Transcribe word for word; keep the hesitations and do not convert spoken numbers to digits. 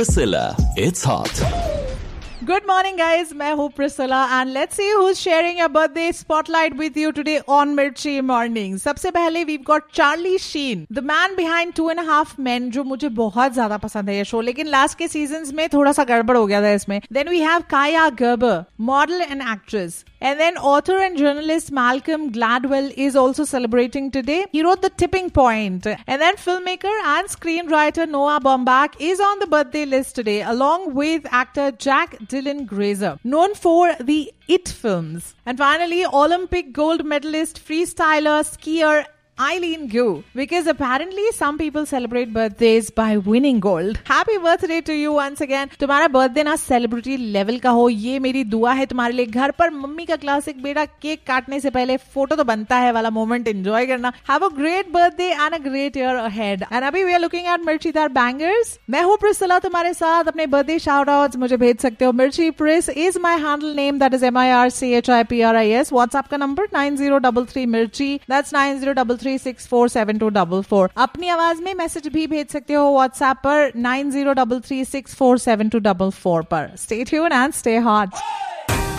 Priscilla, it's hot. Good morning, guys. मैं हूँ Priscilla and let's see who's sharing a birthday spotlight with you today on Mirchi Morning. सबसे पहले we've got Charlie Sheen, the man behind Two and a Half Men, जो मुझे बहुत ज्यादा पसंद है ये शो, लेकिन लास्ट के सीजन्स में थोड़ा सा गड़बड़ हो गया था इसमें. Then we have Kaya Gerber, model and actress. And then author and journalist Malcolm Gladwell is also celebrating today. He wrote The Tipping Point. And then filmmaker and screenwriter Noah Baumbach is on the birthday list today, along with actor Jack Dylan Grazer, known for the It films. And finally, Olympic gold medalist, freestyler, skier Eileen Gu, because apparently some people celebrate birthdays by winning gold. Happy birthday to you once again. तुम्हारा birthday ना celebrity level का हो, ये मेरी दुआ है तुम्हारे लिए. घर पर मम्मी का क्लासिक बेटा केक काटने से पहले फोटो तो बनता है वाला मोमेंट एंजॉय करना. Have a great birthday and a great year ahead. And अभी we are looking at मिर्ची दार बैंगर्स. मैं हूँ प्रिस्सिला तुम्हारे साथ. अपने बर्थडे शाउट आउट्स मुझे भेज सकते हो. मिर्ची प्रिस is my handle name, that is M I R C H I P R I S. WhatsApp का number nine zero three three मिर्ची, that's nine zero three three six four seven two four four. अपनी आवाज में message भी भेज सकते हो WhatsApp पर nine zero three three six four seven two four four पर. Stay tuned and stay hot.